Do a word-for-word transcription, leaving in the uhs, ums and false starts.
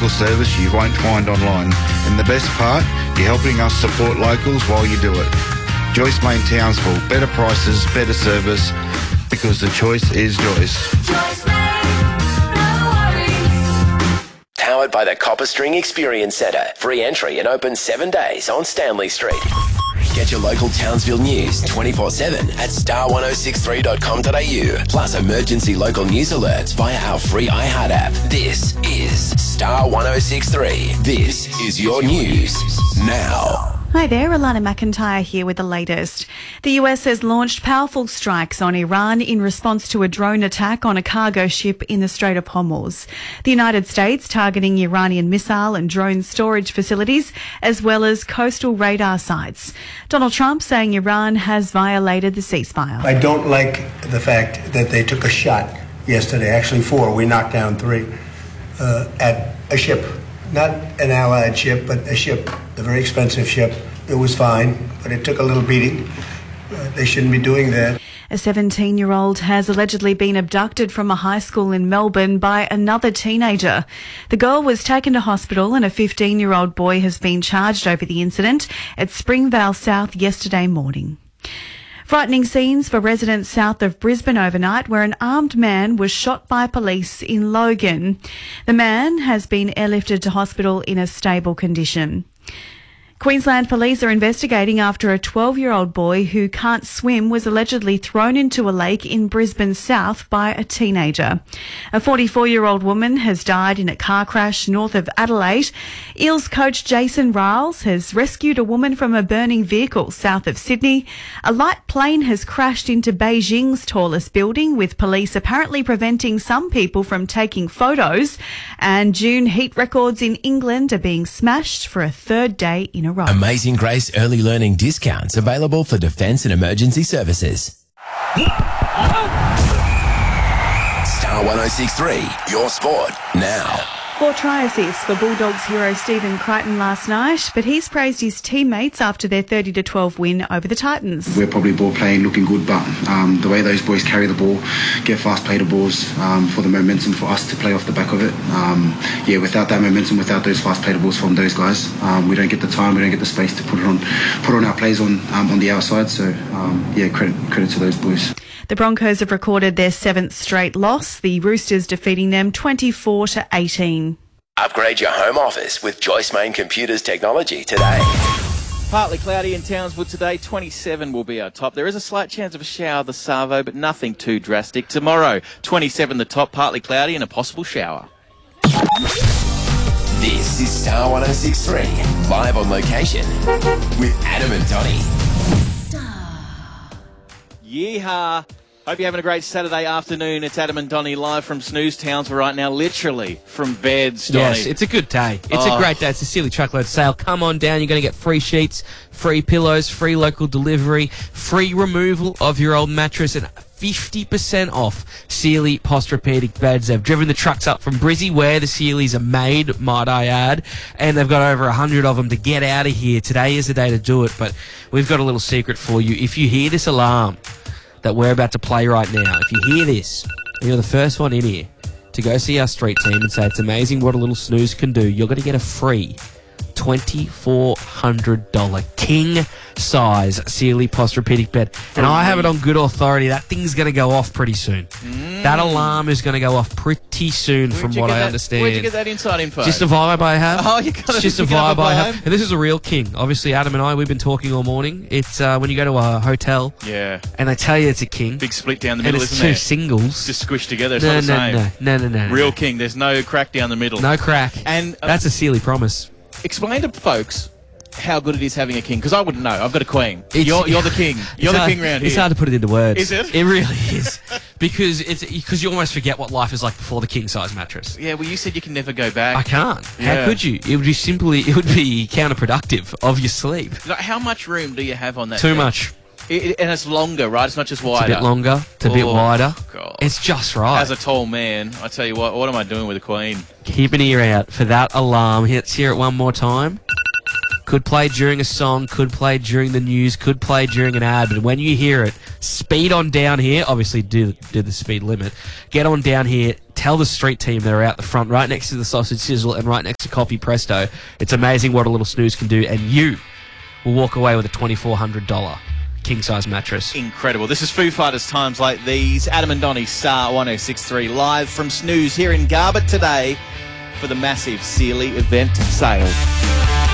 local service you won't find online. And the best part, you're helping us support locals while you do it. Joyce Main Townsville, better prices, better service, because the choice is Joyce. Joyce Main, no worries. Powered by the Copper String Experience Centre. Free entry and open seven days on Stanley Street. Get your local Townsville news twenty-four seven at star ten sixty-three dot com dot a u. Plus emergency local news alerts via our free iHeart app. This is Star ten sixty-three. This is your news now. Hi there, Alana McIntyre here with the latest. The U S has launched powerful strikes on Iran in response to a drone attack on a cargo ship in the Strait of Hormuz. The United States targeting Iranian missile and drone storage facilities, as well as coastal radar sites. Donald Trump saying Iran has violated the ceasefire. I don't like the fact that they took a shot yesterday, actually four, we knocked down three, uh, at a ship. Not an allied ship, but a ship, a very expensive ship. It was fine, but it took a little beating. Uh, they shouldn't be doing that. A seventeen-year-old has allegedly been abducted from a high school in Melbourne by another teenager. The girl was taken to hospital and a fifteen-year-old boy has been charged over the incident at Springvale South yesterday morning. Frightening scenes for residents south of Brisbane overnight, where an armed man was shot by police in Logan. The man has been airlifted to hospital in a stable condition. Queensland police are investigating after a twelve-year-old boy who can't swim was allegedly thrown into a lake in Brisbane South by a teenager. A forty-four-year-old woman has died in a car crash north of Adelaide. Eels coach Jason Riles has rescued a woman from a burning vehicle south of Sydney. A light plane has crashed into Beijing's tallest building, with police apparently preventing some people from taking photos. And June heat records in England are being smashed for a third day in a row. Amazing Grace early learning discounts available for defence and emergency services. Star ten sixty-three, your sport now. Four try assists for Bulldogs hero Stephen Crichton last night, but he's praised his teammates after their thirty to twelve win over the Titans. We're probably ball playing, looking good, but um, the way those boys carry the ball, get fast play the balls, um, for the momentum for us to play off the back of it. Um, yeah, without that momentum, without those fast play the balls from those guys, um, we don't get the time, we don't get the space to put it on, put on our plays on um, on the outside. So um, yeah, credit credit to those boys. The Broncos have recorded their seventh straight loss, the Roosters defeating them twenty-four to eighteen. Upgrade your home office with Joyce Main Computers technology today. Partly cloudy in Townsville today. twenty-seven will be our top. There is a slight chance of a shower this Savo, but nothing too drastic. Tomorrow, twenty-seven the top, partly cloudy and a possible shower. This is Star ten sixty-three, live on location with Adam and Donny. Yeehaw! Hope you're having a great Saturday afternoon. It's Adam and Donny live from Snooze Townsville right now, literally from beds, Donny. Yes, it's a good day. It's Oh. a great day. It's a Sealy Truckload sale. Come on down. You're going to get free sheets, free pillows, free local delivery, free removal of your old mattress, and fifty percent off Sealy Posturepedic beds. They've driven the trucks up from Brizzy, where the Sealys are made, might I add, and they've got over a hundred of them to get out of here. Today is the day to do it, but we've got a little secret for you. If you hear this alarm that we're about to play right now, if you hear this, and you're the first one in here to go see our street team and say it's amazing what a little snooze can do, you're going to get a free twenty-four hundred dollars king size Sealy Posturepedic bed. And I have it on good authority. That thing's going to go off pretty soon. Mm. That alarm is going to go off pretty soon, Where'd from you what get I that- understand. Where'd you get that inside info? Just a vibe I have. Oh, you got It's it. just a You got vibe I a have. vibe? And this is a real king. Obviously, Adam and I, we've been talking all morning. It's uh, when you go to a hotel Yeah. and they tell you it's a king. Big split down the and middle, it's isn't two there? singles. Just squished together. It's no, not the no, same. no, no, no, no. Real no. king. There's no crack down the middle. No crack. And uh, That's a Sealy promise. explain to folks how good it is having a king, because I wouldn't know. I've got a queen. It's- You're, you're the king. You're It's the hard- king round here. It's hard to put it into words. Is it? It really is. because it's because you almost forget what life is like before the king size mattress. Yeah, well, you said you can never go back. I can't. Yeah. How could you? It would be simply, it would be counterproductive of your sleep. Like, how much room do you have on that Too thing? much. It, it- and it's longer, right? It's not just wider. It's a bit longer. It's a bit Oh, wider. God. It's just right. As a tall man, I tell you what, what am I doing with a queen? Keep an ear out for that alarm. Let's hear it one more time. Could play during a song, could play during the news, could play during an ad, but when you hear it, speed on down here. Obviously, do, do the speed limit. Get on down here, Tell the street team they're out the front, right next to the Sausage Sizzle and right next to Coffee Presto. It's amazing what a little snooze can do, and you will walk away with a twenty-four hundred dollars king-size mattress. Incredible. This is Foo Fighters Times Like These. Adam and Donnie, Star one oh six point three, live from Snooze here in Garbutt today for the massive Sealy event sale.